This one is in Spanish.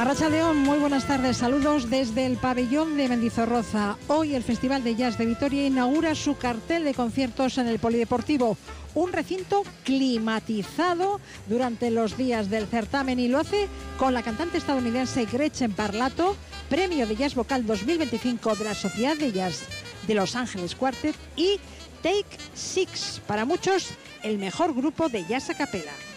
Arratsaldeón, muy buenas tardes, saludos desde el pabellón de Mendizorroza. Hoy el Festival de Jazz de Vitoria inaugura su cartel de conciertos en el Polideportivo, un recinto climatizado durante los días del certamen, y lo hace con la cantante estadounidense Gretchen Parlato, Premio de Jazz Vocal 2025 de la Sociedad de Jazz de Los Ángeles Quartet y Take Six, para muchos el mejor grupo de jazz a capela.